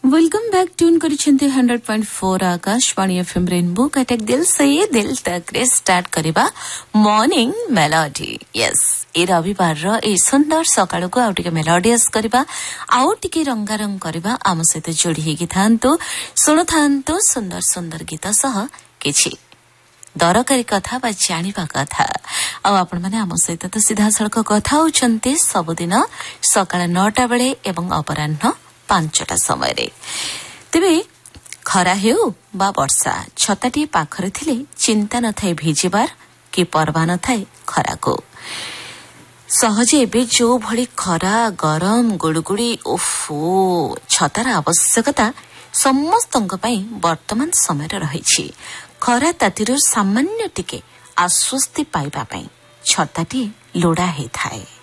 Welcome back tune करिसेंते 100.4 Akashvani FM rainbow Cuttack दिल से दिल तक रे स्टार्ट करिबा मॉर्निंग मेलोडी। यस ए रविवार रो ए सुंदर सकाळ को आउटिके मेलोडियस करिबा आउटिके रंगारंग करिबा आम सहित जोड़ी हेगी थांतो सुनो थांतो सुंदर सुंदर गीत सह किछि दरकारी कथा बा जानिबा कथा आपण माने आम सहित तो सीधा सड़क कथा होचंते सबुदिन सकाळ 9टा बेले एवं अपराह्न 5टा समय रे। तेबे खरा हेउ बा वर्षा छताटी पाखरे थिले चिंता न थाए भिजिबार कि परवा न थाए खरा को। सहजे एबे जो भली खरा गरम गुड़गुड़ी ओफो छतार आवश्यकता समस्तंक पई वर्तमान समय रे रहिछि। खरा तातिरो सामान्य टिके आश्वस्ति पाइबा पई छताटी लोड़ा हे थाए।